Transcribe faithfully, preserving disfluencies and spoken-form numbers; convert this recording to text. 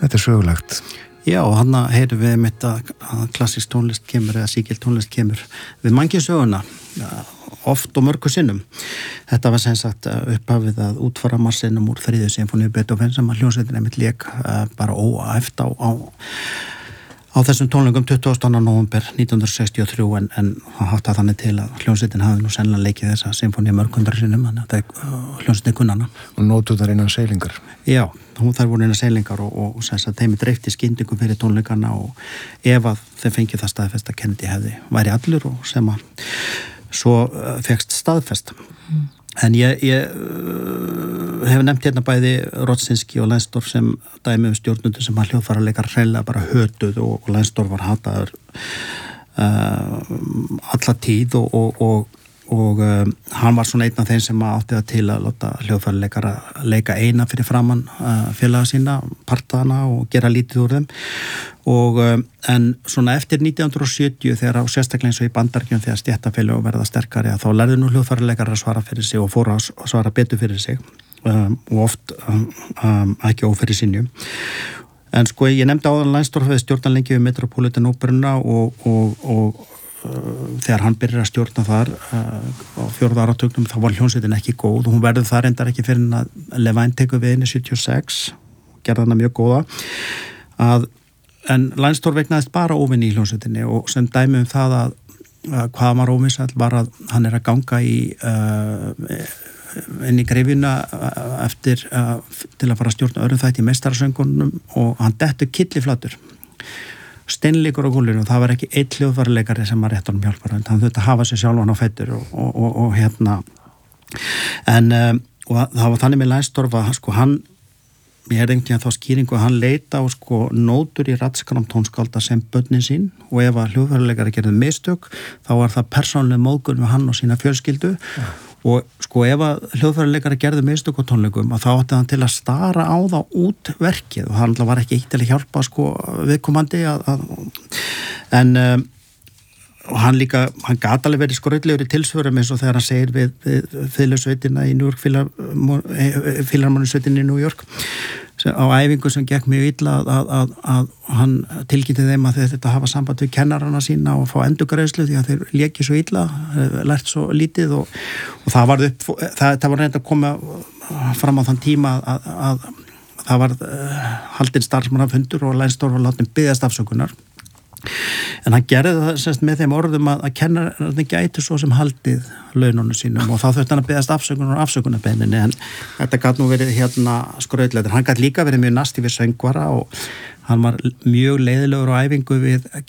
Þetta er sögulegt. Já, og hann heyrum við mitt að, að klassísk tónlist kemur eða sígild tónlist kemur við mangi söguna oft og mörgu sinnum. Þetta var sem sagt upphafið að útfara marsinum úr þriðju sinfóníu Beethoven sem að hljómsveitin einmitt lék bara óæft á, á á þessum tónleikum tuttugasta og annan nóvember nítján hundruð sextíu og þrjú en, en það hátt að þannig til að hljómsveitin hafði nú sennilega leikið þessa sinfóníu mörg hundra sinnum, þannig að það er hljómsveitin kunnana. Og nótu þar innan seilingar? Já, hún þar voru innan seilingar og, og, og þess að þeim er dreift í skyndingu fyrir tónleikana og ef að þeim fengið það staðfest að Kennedy hefði væri allur og sem að svo uh, fegst staðfest. Mm. En ég, ég uh, hef nefnt hérna bæði Rodzinski og Leinsdorf sem dæmi um stjórnundur sem að hljóðfæraleikar hreinlega bara hötuð og, og Leinsdorf var hataður uh, alla tíð og, og, og, og uh, hann var svona einn af þeim sem átti það til að láta hljóðfæraleikara leika eina fyrir framann uh, félaga sína, partana og gera lítið úr þeim og uh, en svona eftir nítján hundruð sjötíu þegar á sérstaklega eins og í Bandaríkjunum þegar stéttafélög verða sterkari að þá lærðu nú hljóðfæraleikar að svara fyrir sig og fóru að svara betur fyrir sig um, og oft um, um, ekki ófyrir sinju. En sko ég nefndi áðan Leinsdorf við stjórna lengi við Metropolitan Operuna og, og, og uh, þegar hann byrjar að stjórna þar uh, á fjórða áratugnum þá var hljómsveitin ekki góð og hún verður þar endar ekki fyrir að Levine tekur við henni sjötíu og sex gerði hana mjög góða að en Leinsdorf vegnaðist bara óvinni í hljómsveitinni og sem dæmi um það að, að hvað var óvinsæll var að hann er að ganga í uh, inn í greifina eftir uh, til að fara að stjórna öðrum þætti í meistarasöngunum og hann dettur kylliflatur steinleikur á gólfinu og það var ekki einn hljóðfæraleikari sem var rétt honum hjálpar hann þurfti að hafa sig sjálfan á fætur og, og, og, og hérna en um, og það var þannig með Leinsdorf að sko hann ég er einhvern veginn þá skýringu að hann leita á sko nótur í raddskram tónskálda sem börnin sín og ef að hljóðfæraleikari gerði mistök þá var það persónuleg móðgun með hann og sína fjölskyldu ja. Og sko ef að hljóðfæraleikari gerði mistök á tónleikum að þá átti hann til að stara á þá út verkið og hann var ekki eitt til að hjálpa sko viðkomandi að, að en um, og hann líka, hann gat alveg verið skrautlegur í tilsvörum eins og þegar hann segir við, við Fiðlusveitina í New York Filharmoníusveitinni í New York á æfingu sem gekk mjög illa að, að, að, að hann tilkynnti þeim að þetta hafa samband við kennarana sína og fá endurgreiðslu því að þeir léki svo illa, lært svo lítið og, og það var upp, það, það var reynd að koma fram á þann tíma að, að, að það var haldinn starfsmannafundur og Leinsdorf var látinn biðjast afsökunar. En hann gerði það semst með þeim orðum að, að kennararnir gætu svo sem haldið laununum sínum og þá þurfti hann að biðjast afsökunar og afsökunarbeiðninni en þetta gat nú verið hérna skrautlegur. Hann gat líka verið mjög nasty við söngvara og hann var mjög leiðilegur á æfingu við